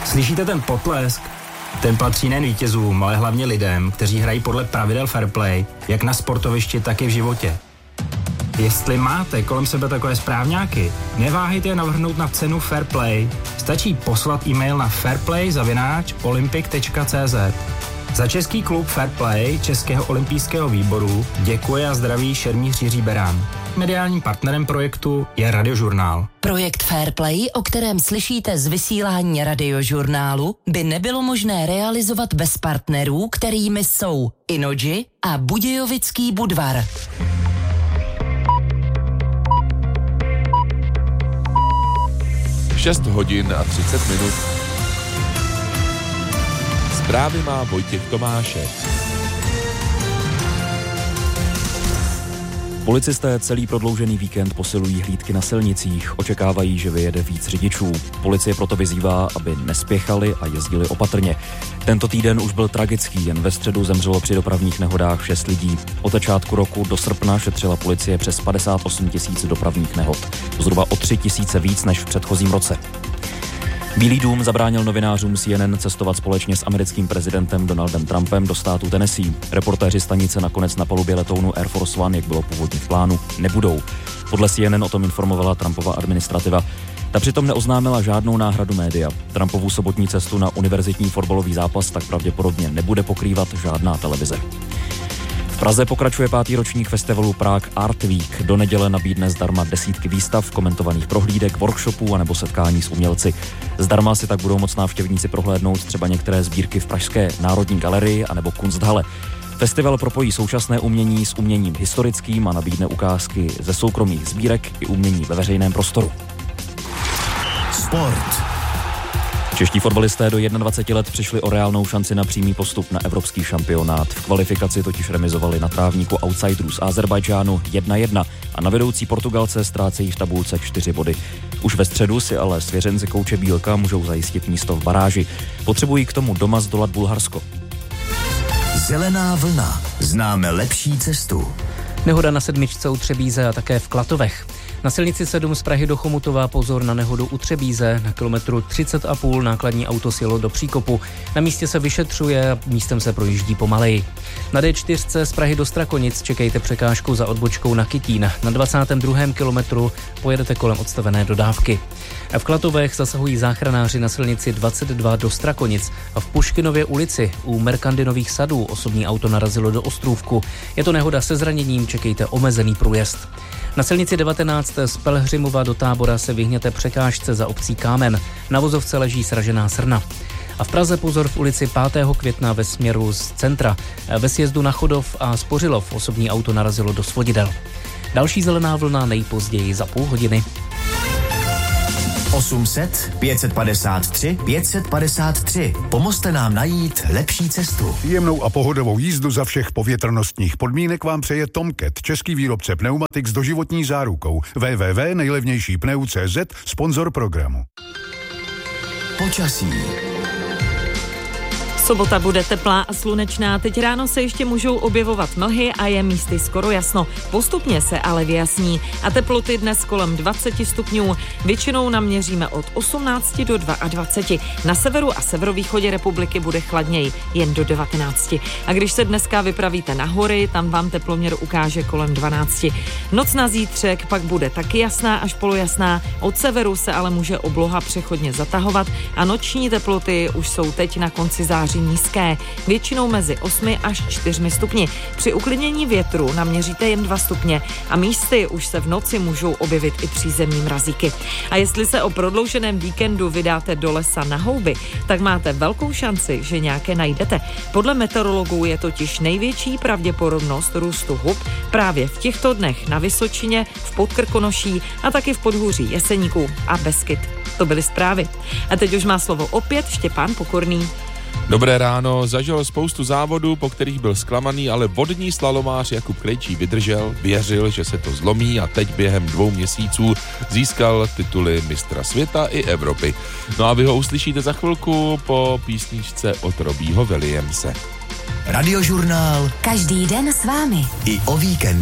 Slyšíte ten potlesk? Ten patří nejen vítězům, ale hlavně lidem, kteří hrají podle pravidel fair play, jak na sportovišti, tak i v životě. Jestli máte kolem sebe takové správňáky, neváhejte je navrhnout na cenu Fair Play. Stačí poslat e-mail na fairplay@olympic.cz. Za český klub Fair Play Českého olympijského výboru děkuje a zdraví šermíř Jiří Berán. Mediálním partnerem projektu je Radiožurnál. Projekt Fair Play, o kterém slyšíte z vysílání Radiožurnálu, by nebylo možné realizovat bez partnerů, kterými jsou Innogy a Budějovický Budvar. Šest hodin a 30 minut. Zprávy má Vojtěch Tomášek. Policisté celý prodloužený víkend posilují hlídky na silnicích, očekávají, že vyjede víc řidičů. Policie proto vyzývá, aby nespěchali a jezdili opatrně. Tento týden už byl tragický, jen ve středu zemřelo při dopravních nehodách 6 lidí. Od začátku roku do srpna šetřila policie přes 58 000 dopravních nehod. Zhruba o 3 000 víc než v předchozím roce. Bílý dům zabránil novinářům CNN cestovat společně s americkým prezidentem Donaldem Trumpem do státu Tennessee. Reportéři stanice nakonec na palubě letounu Air Force One, jak bylo původně v plánu, nebudou. Podle CNN o tom informovala Trumpova administrativa. Ta přitom neoznámila žádnou náhradu média. Trumpovu sobotní cestu na univerzitní fotbalový zápas tak pravděpodobně nebude pokrývat žádná televize. V Praze pokračuje 5. ročník festivalu Prague Art Week. Do neděle nabídne zdarma desítky výstav, komentovaných prohlídek, workshopů a nebo setkání s umělci. Zdarma si tak budou moct návštěvníci prohlédnout třeba některé sbírky v pražské Národní galerii a nebo Kunsthalle. Festival propojí současné umění s uměním historickým a nabídne ukázky ze soukromých sbírek i umění ve veřejném prostoru. Sport. Čeští fotbalisté do 21 let přišli o reálnou šanci na přímý postup na evropský šampionát. V kvalifikaci totiž remizovali na trávníku outsiderů z Azerbajdžánu 1-1 a na vedoucí Portugalce ztrácejí v tabulce 4 body. Už ve středu si ale svěřenci kouče Bílka můžou zajistit místo v baráži. Potřebují k tomu doma zdolat Bulharsko. Zelená vlna. Známe lepší cestu. Nehoda na 7 u Třebíze a také v Klatovech. Na silnici 7 z Prahy do Chomutova pozor na nehodu u Třebíze. Na kilometru 30,5 nákladní auto sjelo do příkopu. Na místě se vyšetřuje a místem se projíždí pomaleji. Na D4 z Prahy do Strakonic čekejte překážku za odbočkou na Kytín. Na 22. kilometru pojedete kolem odstavené dodávky. V Klatovech zasahují záchranáři na silnici 22 do Strakonic a v Puškinově ulici u Merkandinových sadů osobní auto narazilo do ostrůvku. Je to nehoda se zraněním, čekejte omezený průjezd. Na silnici 19 z Pelhřimova do Tábora se vyhněte překážce za obcí Kámen. Na vozovce leží sražená srna. A v Praze pozor v ulici 5. května ve směru z centra. Ve sjezdu na Chodov a Spořilov osobní auto narazilo do svodidel. Další zelená vlna nejpozději za půl hodiny. 800 553 553. Pomozte nám najít lepší cestu. Jemnou a pohodovou jízdu za všech povětrnostních podmínek vám přeje Tomcat, český výrobce pneumatik s doživotní zárukou. www.nejlevnějšípneu.cz, sponzor programu. Počasí. Sobota bude teplá a slunečná, teď ráno se ještě můžou objevovat mlhy a je místy skoro jasno. Postupně se ale vyjasní a teploty dnes kolem 20 stupňů. Většinou naměříme od 18 do 22. Na severu a severovýchodě republiky bude chladněji, jen do 19. A když se dneska vypravíte na hory, tam vám teploměr ukáže kolem 12. Noc na zítřek pak bude taky jasná až polojasná, od severu se ale může obloha přechodně zatahovat a noční teploty už jsou teď na konci září nízké, většinou mezi 8 až 4 stupni. Při uklidnění větru naměříte jen 2 stupně a místy už se v noci můžou objevit i přízemní mrazíky. A jestli se o prodlouženém víkendu vydáte do lesa na houby, tak máte velkou šanci, že nějaké najdete. Podle meteorologů je totiž největší pravděpodobnost růstu hub právě v těchto dnech na Vysočině, v Podkrkonoší a taky v podhůří Jeseníků a Beskyd. To byly zprávy. A teď už má slovo opět Štěpán Pokorný. Dobré ráno, zažil spoustu závodů, po kterých byl zklamaný, ale vodní slalomář Jakub Krejčí vydržel, věřil, že se to zlomí a teď během 2 měsíců získal tituly mistra světa i Evropy. No a vy ho uslyšíte za chvilku po písničce od Robbieho Williamse. Radiožurnál. Každý den s vámi. I o víkendu.